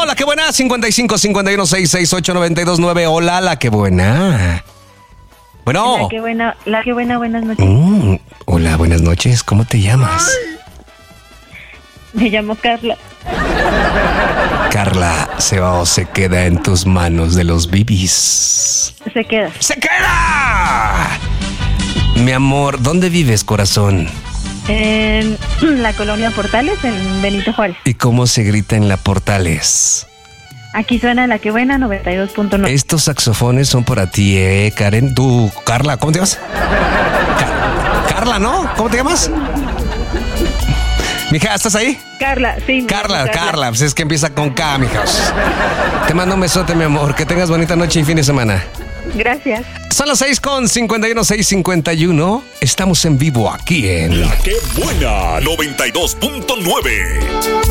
la que buena, 55 51 668 929. Hola, la que buena. Bueno. La que buena, buenas noches. Hola, buenas noches. ¿Cómo te llamas? Me llamo Carla. Carla, ¿se va o se queda en tus manos de los bibis? Se queda. ¡Se queda! Mi amor, ¿dónde vives, corazón? En la colonia Portales, en Benito Juárez. ¿Y cómo se grita en la Portales? Aquí suena La que buena, 92.9. Estos saxofones son para ti, Karen. Tú, Carla, ¿cómo te llamas? Carla, ¿no? ¿Cómo te llamas? Mija, ¿estás ahí? Carla, sí. Carla, pues es que empieza con K, mija. Te mando un besote, mi amor. Que tengas bonita noche y fin de semana. Gracias. Son las 6:51, 6:51. Estamos en vivo aquí en La que buena, 92.9.